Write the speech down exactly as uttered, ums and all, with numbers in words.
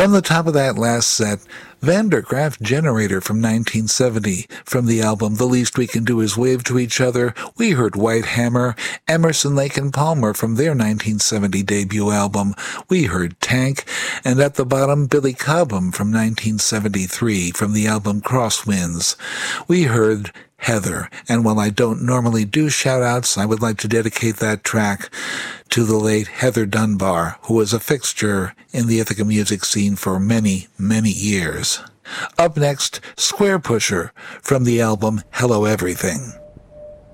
From the top of that last set, Van der Graaf Generator from nineteen seventy. From the album The Least We Can Do Is Wave to Each Other, we heard White Hammer. Emerson, Lake and Palmer from their nineteen seventy debut album, we heard Tank. And at the bottom, Billy Cobham from nineteen seventy-three from the album Crosswinds, we heard Heather. And while I don't normally do shout-outs, I would like to dedicate that track to the late Heather Dunbar, who was a fixture in the Ithaca music scene for many, many years. Up next, Square Pusher from the album Hello Everything.